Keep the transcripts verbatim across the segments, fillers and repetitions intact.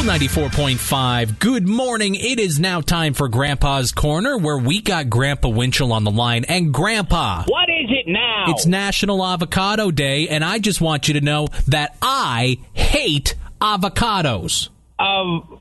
ninety-four point five. Good morning. It is now time for Grandpa's Corner, where we got Grandpa Winchell on the line. And Grandpa, what is it now? It's National Avocado Day, and I just want you to know that I hate avocados. Um,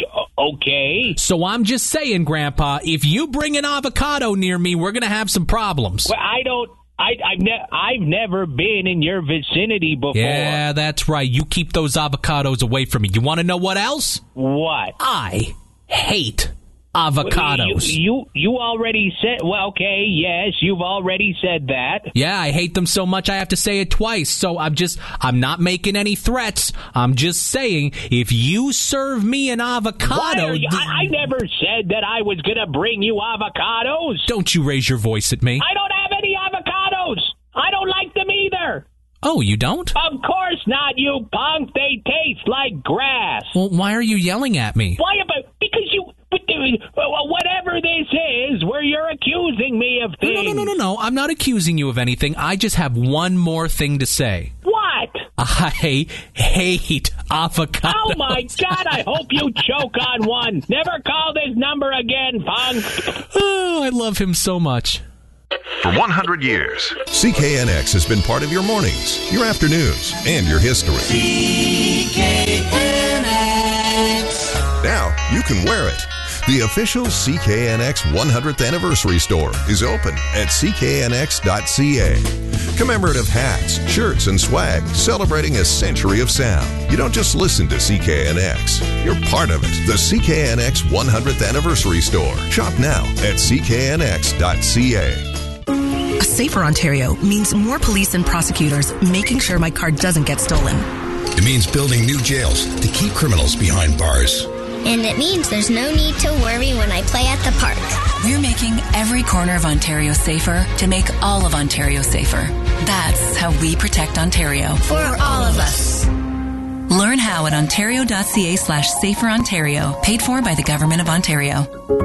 okay. So I'm just saying, Grandpa, if you bring an avocado near me, we're going to have some problems. Well, I don't... I, I've, ne- I've never been in your vicinity before. Yeah, that's right. You keep those avocados away from me. You want to know what else? What? I hate avocados. You, you you already said, well, okay, yes, you've already said that. Yeah, I hate them so much I have to say it twice. So I'm just, I'm not making any threats. I'm just saying, if you serve me an avocado... Why are you, I, I never said that I was going to bring you avocados. Don't you raise your voice at me. I don't have any avocados. I don't like them either. Oh, you don't? Of course not, you punk. They taste like grass. Well, why are you yelling at me? Why? Because you... Whatever this is, where you're accusing me of things. No, no, no, no, no. I'm not accusing you of anything. I just have one more thing to say. What? I hate avocados. Oh, my God. I hope you choke on one. Never call this number again, punk. Oh, I love him so much. For one hundred years, C K N X has been part of your mornings, your afternoons, and your history. C K N X. Now you can wear it. The official C K N X one hundredth anniversary store is open at C K N X dot C A. Commemorative hats, shirts, and swag celebrating a century of sound. You don't just listen to C K N X. You're part of it. The C K N X one hundredth anniversary store. Shop now at C K N X dot C A. A safer Ontario means more police and prosecutors making sure my car doesn't get stolen. It means building new jails to keep criminals behind bars. And it means there's no need to worry when I play at the park. We're making every corner of Ontario safer to make all of Ontario safer. That's how we protect Ontario. For all of us. Learn how at ontario.ca slash safer Ontario. Paid for by the Government of Ontario.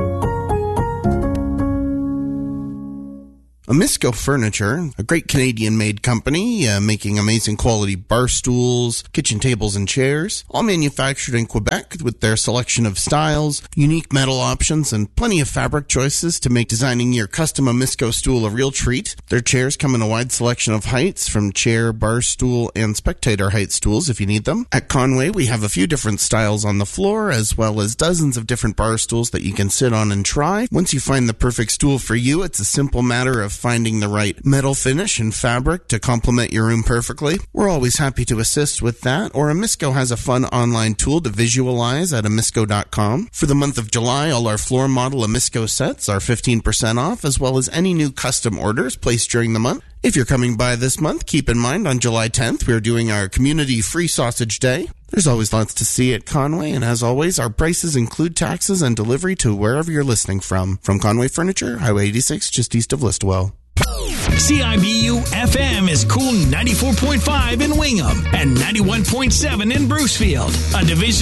Amisco Furniture, a great Canadian-made company uh, making amazing quality bar stools, kitchen tables, and chairs, all manufactured in Quebec with their selection of styles, unique metal options, and plenty of fabric choices to make designing your custom Amisco stool a real treat. Their chairs come in a wide selection of heights, from chair, bar stool, and spectator height stools if you need them. At Conway, we have a few different styles on the floor, as well as dozens of different bar stools that you can sit on and try. Once you find the perfect stool for you, it's a simple matter of finding the right metal finish and fabric to complement your room perfectly. We're always happy to assist with that, or Amisco has a fun online tool to visualize at amisco dot com. For the month of July, all our floor model Amisco sets are fifteen percent off, as well as any new custom orders placed during the month. If you're coming by this month, keep in mind on July tenth, we're doing our Community Free Sausage Day. There's always lots to see at Conway, and as always, our prices include taxes and delivery to wherever you're listening from. From Conway Furniture, Highway eighty-six, just east of Listowel. C I B U F M is Cool ninety-four point five in Wingham and ninety-one point seven in Brucefield, a division